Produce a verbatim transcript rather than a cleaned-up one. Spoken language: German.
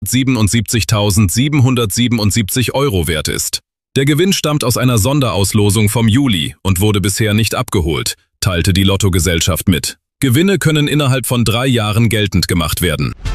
siebenundsiebzigtausendsiebenhundertsiebenundsiebzig Euro wert ist. Der Gewinn stammt aus einer Sonderauslosung vom Juli und wurde bisher nicht abgeholt, teilte die Lottogesellschaft mit. Gewinne können innerhalb von drei Jahren geltend gemacht werden.